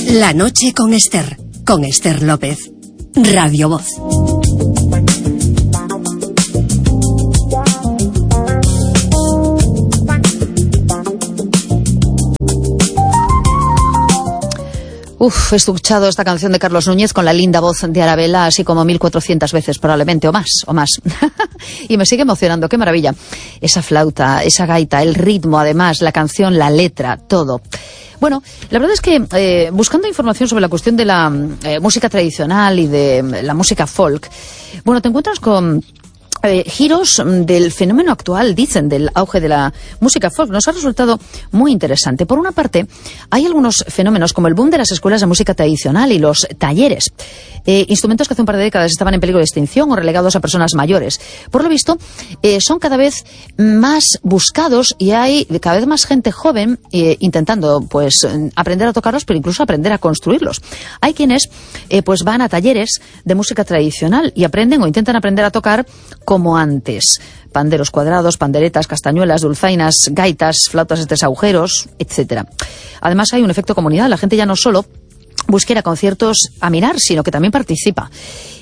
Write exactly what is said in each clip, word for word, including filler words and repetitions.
La noche con Esther, con Esther López. Radio Voz. Uf, he escuchado esta canción de Carlos Núñez con la linda voz de Arabella así como mil cuatrocientas veces probablemente, o más, o más. Y me sigue emocionando, qué maravilla. Esa flauta, esa gaita, el ritmo además, la canción, la letra, todo. Bueno, la verdad es que eh, buscando información sobre la cuestión de la eh, música tradicional y de la música folk, bueno, te encuentras con Eh, giros del fenómeno actual, dicen, del auge de la música folk. Nos ha resultado muy interesante. Por una parte, hay algunos fenómenos como el boom de las escuelas de música tradicional y los talleres. Eh, instrumentos que hace un par de décadas estaban en peligro de extinción o relegados a personas mayores. Por lo visto, eh, son cada vez más buscados y hay cada vez más gente joven eh, intentando pues aprender a tocarlos, pero incluso aprender a construirlos. Hay quienes eh, pues van a talleres de música tradicional y aprenden o intentan aprender a tocar como antes. Panderos cuadrados, panderetas, castañuelas, dulzainas, gaitas, flautas de agujeros, etcétera. Además hay un efecto comunidad. La gente ya no solo busca ir a conciertos a mirar, sino que también participa.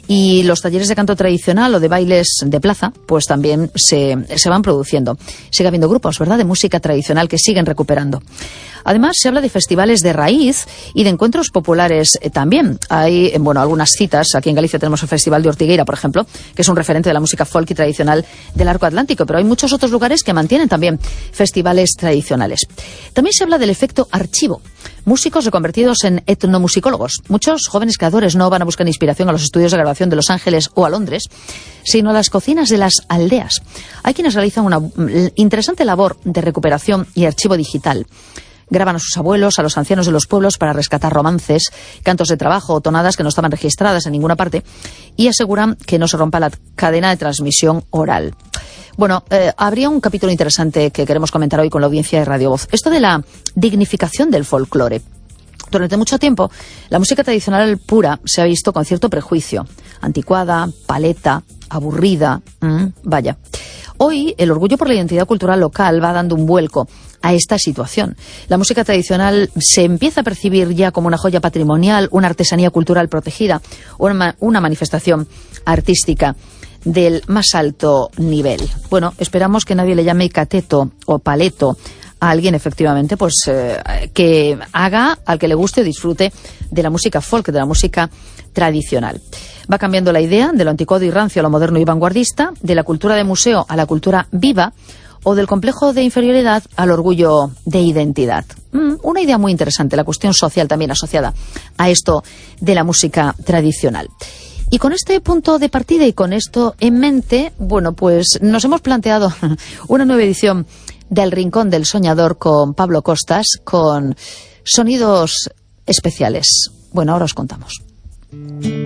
Y los talleres de canto tradicional o de bailes de plaza, pues también se, se van produciendo. Sigue habiendo grupos, ¿verdad?, de música tradicional que siguen recuperando. Además, se habla de festivales de raíz y de encuentros populares eh, también. Hay, eh, bueno, algunas citas. Aquí en Galicia tenemos el Festival de Ortigueira, por ejemplo, que es un referente de la música folk y tradicional del Arco Atlántico. Pero hay muchos otros lugares que mantienen también festivales tradicionales. También se habla del efecto archivo. Músicos reconvertidos en etnomusicólogos. Muchos jóvenes creadores no van a buscar inspiración a los estudios de grabación de Los Ángeles o a Londres, sino a las cocinas de las aldeas. Hay quienes realizan una interesante labor de recuperación y archivo digital. Graban a sus abuelos, a los ancianos de los pueblos para rescatar romances, cantos de trabajo o tonadas que no estaban registradas en ninguna parte y aseguran que no se rompa la cadena de transmisión oral. Bueno, eh, habría un capítulo interesante que queremos comentar hoy con la audiencia de Radio Voz. Esto de la dignificación del folclore. Durante mucho tiempo, la música tradicional pura se ha visto con cierto prejuicio. Anticuada, paleta, aburrida, mmm, vaya. Hoy, el orgullo por la identidad cultural local va dando un vuelco a esta situación. La música tradicional se empieza a percibir ya como una joya patrimonial, una artesanía cultural protegida, una, una manifestación artística del más alto nivel. Bueno, esperamos que nadie le llame cateto o paleto a alguien, efectivamente, pues eh, que haga, al que le guste o disfrute de la música folk, de la música tradicional. Va cambiando la idea de lo anticuado y rancio a lo moderno y vanguardista, de la cultura de museo a la cultura viva, o del complejo de inferioridad al orgullo de identidad. Mm, una idea muy interesante, la cuestión social también asociada a esto de la música tradicional. Y con este punto de partida y con esto en mente, bueno, pues nos hemos planteado una nueva edición del Rincón del Soñador con Pablo Costas, con sonidos especiales. Bueno, ahora os contamos.